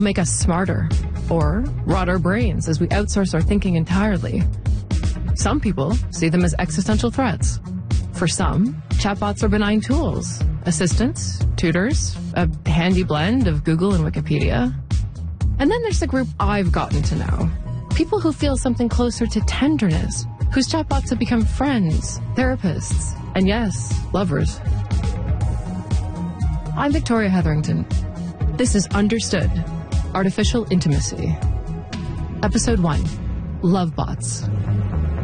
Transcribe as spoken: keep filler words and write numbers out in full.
make us smarter, or rot our brains as we outsource our thinking entirely. Some people see them as existential threats. For some, chatbots are benign tools, assistants, tutors, a handy blend of Google and Wikipedia. And then there's the group I've gotten to know. People who feel something closer to tenderness, whose chatbots have become friends, therapists, and yes, lovers. I'm Victoria Hetherington. This is Understood, Artificial Intimacy. Episode one, Love Bots.